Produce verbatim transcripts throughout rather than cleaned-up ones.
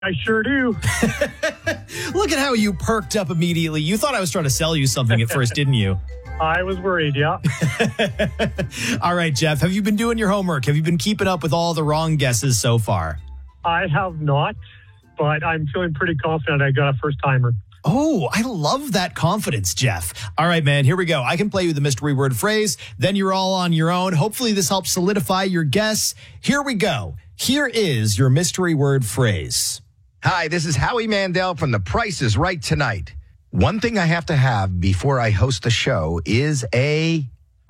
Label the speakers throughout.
Speaker 1: I sure do.
Speaker 2: Look at how you perked up immediately. You thought I was trying to sell you something at first, didn't you?
Speaker 1: I was worried, yeah.
Speaker 2: All right, Jeff, have you been doing your homework? Have you been keeping up with all the wrong guesses so far?
Speaker 1: I have not, but I'm feeling pretty confident I got a first-timer.
Speaker 2: Oh, I love that confidence, Jeff. All right, man, here we go. I can play you the mystery word phrase. Then you're all on your own. Hopefully this helps solidify your guess. Here we go. Here is your mystery word phrase.
Speaker 3: Hi, this is Howie Mandel from The Price is Right Tonight. One thing I have to have before I host the show is a...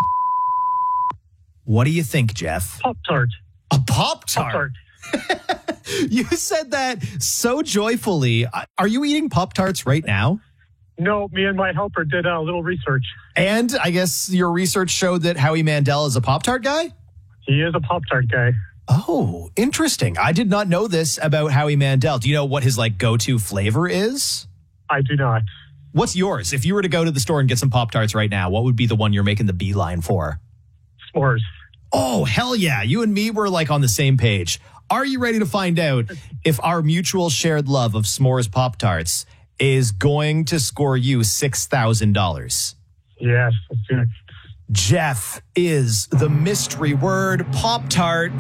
Speaker 2: What do you think, Jeff?
Speaker 1: Pop-Tart.
Speaker 2: A Pop-Tart?
Speaker 1: Pop-Tart.
Speaker 2: You said that so joyfully. Are you eating Pop-Tarts right now?
Speaker 1: No, me and my helper did a little research.
Speaker 2: And I guess your research showed that Howie Mandel is a Pop-Tart guy?
Speaker 1: He is a Pop-Tart guy.
Speaker 2: Oh, interesting. I did not know this about Howie Mandel. Do you know what his like go-to flavor is?
Speaker 1: I do not.
Speaker 2: What's yours? If you were to go to the store and get some Pop-Tarts right now, what would be the one you're making the beeline for?
Speaker 1: S'mores.
Speaker 2: Oh, hell yeah. You and me were like on the same page. Are you ready to find out if our mutual shared love of s'mores Pop-Tarts is going to score you six thousand dollars?
Speaker 1: Yes, let's do it.
Speaker 2: Jeff is the mystery word Pop-Tart.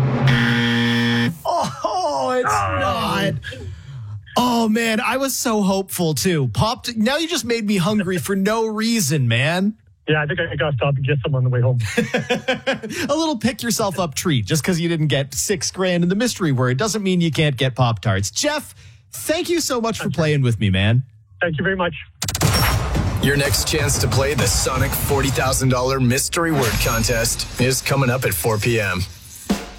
Speaker 2: Oh, it's
Speaker 1: Oh.
Speaker 2: not. Oh, man, I was so hopeful, too. Popped. Now you just made me hungry for no reason, man.
Speaker 1: Yeah, I think I got to stop and get some on the way home.
Speaker 2: A little pick yourself up treat just because you didn't get six grand in the mystery word doesn't mean you can't get Pop-Tarts. Jeff, thank you so much for playing with me, man.
Speaker 1: Thank you very much.
Speaker 4: Your next chance to play the Sonic forty thousand dollars Mystery Word Contest is coming up at four p.m.